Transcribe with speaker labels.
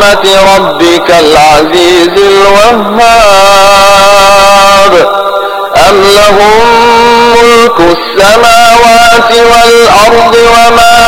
Speaker 1: رحمة ربك العزيز الوهاب أم لهم ملك السماوات والأرض وما